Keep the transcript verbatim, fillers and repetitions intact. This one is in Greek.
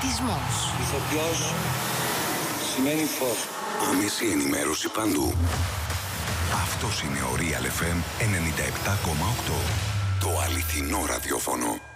πολιτισμός. Ηθοποιός σημαίνει φως. Άμεση ενημέρωση παντού. Αυτός είναι ο Real εφ εμ ενενήντα επτά κόμμα οκτώ. Το αληθινό ραδιόφωνο.